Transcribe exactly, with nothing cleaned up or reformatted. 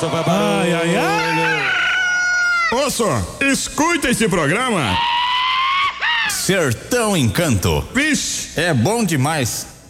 só vai barulho. Ai, ai, ai. Ô, só, escuta esse programa. Sertão Encanto. Vixe. É bom demais.